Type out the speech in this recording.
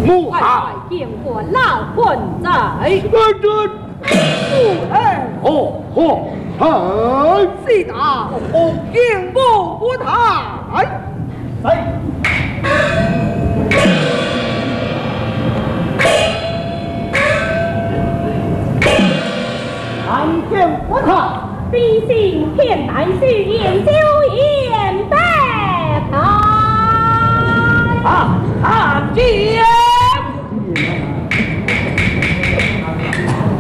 母啊， 见过老混在。是打红英不不台。 参见不台。 必信天来是研究。